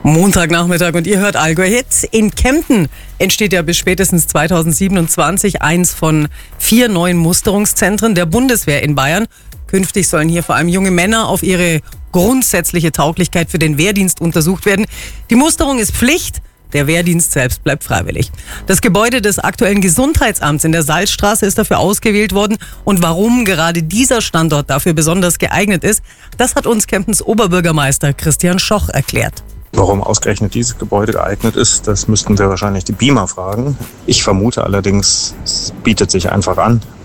Montagnachmittag und ihr hört Allgäu Hits. In Kempten entsteht ja bis spätestens 2027 eins von 4 neuen Musterungszentren der Bundeswehr in Bayern. Künftig sollen hier vor allem junge Männer auf ihre grundsätzliche Tauglichkeit für den Wehrdienst untersucht werden. Die Musterung ist Pflicht. Der Wehrdienst selbst bleibt freiwillig. Das Gebäude des aktuellen Gesundheitsamts in der Salzstraße ist dafür ausgewählt worden. Und warum gerade dieser Standort dafür besonders geeignet ist, das hat uns Kemptens Oberbürgermeister Christian Schoch erklärt. Warum ausgerechnet dieses Gebäude geeignet ist, das müssten wir wahrscheinlich die BIMA fragen. Ich vermute allerdings, es bietet sich einfach an.